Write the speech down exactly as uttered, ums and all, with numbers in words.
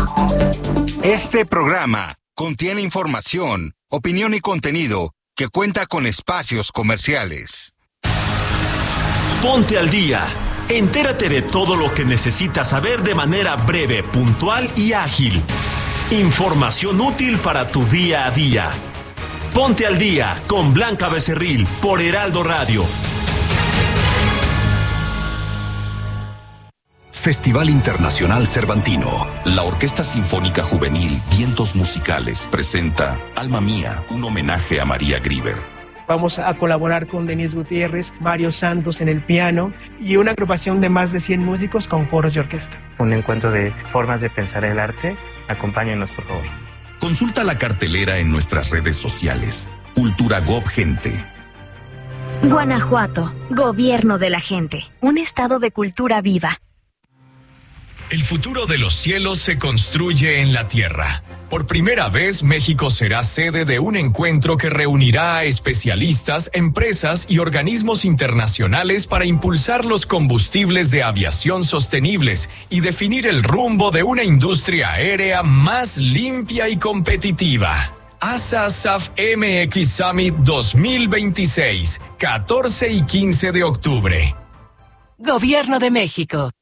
Este programa contiene información, opinión y contenido que cuenta con espacios comerciales. Ponte al día. Entérate de todo lo que necesitas saber de manera breve, puntual y ágil. Información útil para tu día a día. Ponte al día con Blanca Becerril por Heraldo Radio. Festival Internacional Cervantino. La Orquesta Sinfónica Juvenil Vientos Musicales presenta Alma Mía, un homenaje a María Grieber. Vamos a colaborar con Denise Gutiérrez, Mario Santos en el piano y una agrupación de más de cien músicos con coros y orquesta. Un encuentro de formas de pensar el arte. Acompáñenos, por favor. Consulta la cartelera en nuestras redes sociales. Cultura Gob Gente. Guanajuato, gobierno de la gente. Un estado de cultura viva. El futuro de los cielos se construye en la tierra. Por primera vez, México será sede de un encuentro que reunirá a especialistas, empresas y organismos internacionales para impulsar los combustibles de aviación sostenibles y definir el rumbo de una industria aérea más limpia y competitiva. ASA-SAF M X Summit dos mil veintiséis, catorce y quince de octubre. Gobierno de México.